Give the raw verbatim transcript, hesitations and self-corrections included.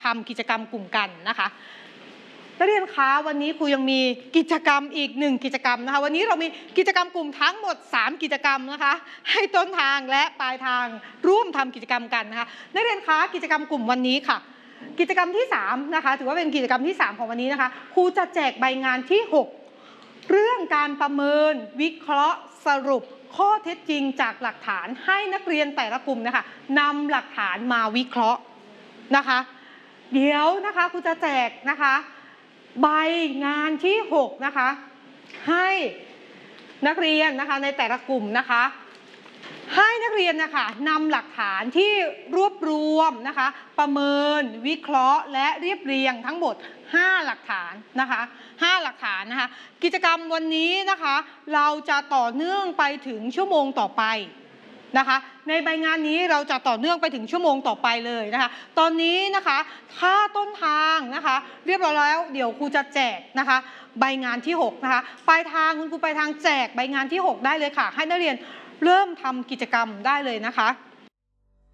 ทำกิจกรรมกลุ่มกันนะคะนักเรียนคะวันนี้ครูยังมีกิจกรรมอีกหนึ่งกิจกรรมนะคะวันนี้เรามีกิจกรรมกลุ่มทั้งหมดสามกิจกรรมนะคะให้ต้นทางและปลายทางร่วมทำกิจกรรมกันนะคะนักเรียนคะกิจกรรมกลุ่มวันนี้ค่ะกิจกรรมที่สามนะคะถือว่าเป็นกิจกรรมที่สามของวันนี้นะคะครูจะแจกใบงานที่หกเรื่องการประเมินวิเคราะห์สรุปข้อเท็จจริงจากหลักฐานให้นักเรียนแต่ละกลุ่มนะคะนำหลักฐานมาวิเคราะห์นะคะเดี๋ยวนะคะครูจะแจกนะคะใบงานที่หกนะคะให้นักเรียนนะคะในแต่ละกลุ่มนะคะให้นักเรียนนะคะนำหลักฐานที่รวบรวมนะคะประเมินวิเคราะห์และเรียบเรียงทั้งหมดห้าหลักฐานนะคะห้าหลักฐานนะคะกิจกรรมวันนี้นะคะเราจะต่อเนื่องไปถึงชั่วโมงต่อไปนะคะในใบงานนี้เราจะต่อเนื่องไปถึงชั่วโมงต่อไปเลยนะคะตอนนี้นะคะถ้าต้นทางนะคะเรียบร้อยแล้วเดี๋ยวครูจะแจกนะคะใบงานที่หกนะคะปลายทางคุณครูปลายทางแจกใบงานที่หกได้เลยค่ะให้นักเรียนเริ่มทำกิจกรรมได้เลยนะคะ